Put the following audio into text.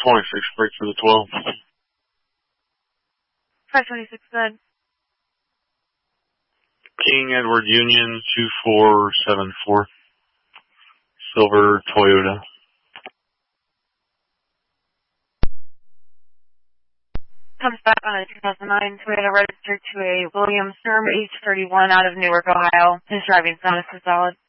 526, break for the 12. 526, good. King Edward Union 2474. Silver Toyota. Comes back on a 2009 Toyota registered to a Williams Term H31 out of Newark, Ohio. His driving's not so solid.